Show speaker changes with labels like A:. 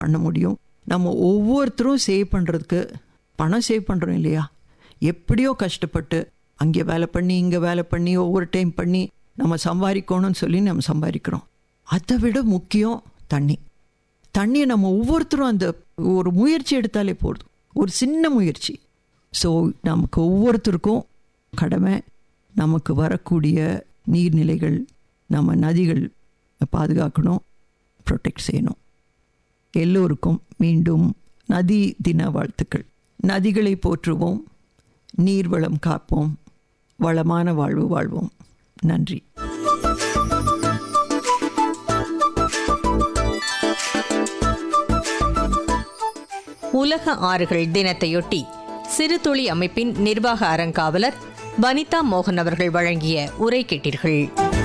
A: பண்ண முடியும். நம்ம ஒவ்வொருத்தரும் சேவ் பண்ணுறதுக்கு பணம் சேவ் பண்ணுறோம் இல்லையா? எப்படியோ கஷ்டப்பட்டு அங்கே வேலை பண்ணி இங்கே வேலை பண்ணி ஒவ்வொரு டைம் பண்ணி நம்ம சம்பாதிக்கணும்னு சொல்லி நம்ம சம்பாதிக்கிறோம். அதை விட முக்கியம் தண்ணியை நம்ம ஒவ்வொருத்தரும் அந்த ஒரு முயற்சி எடுத்தாலே போதும், ஒரு சின்ன முயற்சி. ஸோ நமக்கு ஒவ்வொருத்தருக்கும் கடமை, நமக்கு வரக்கூடிய நீர்நிலைகள், நம்ம நதிகள் பாதுகாக்கணும், ப்ரொடெக்ட் செய்யணும். எல்லோருக்கும் மீண்டும் நதி தின வாழ்த்துக்கள். நதிகளை போற்றுவோம், நீர்வளம் காப்போம், வளமான வாழ்வு வாழ்வோம். நன்றி.
B: உலக ஆறுகள் தினத்தையொட்டி சிறுதுளி அமைப்பின் நிர்வாக அறங்காவலர் வனிதா மோகன் அவர்கள் வழங்கிய உரை கேட்டீர்கள்.